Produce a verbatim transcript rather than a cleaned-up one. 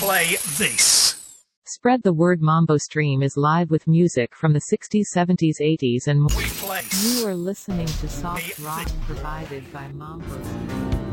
play this. Spread the word. Mambo Stream is live with music from the sixties, seventies, eighties and more. We place. You are listening to soft rock provided by Mambo Stream.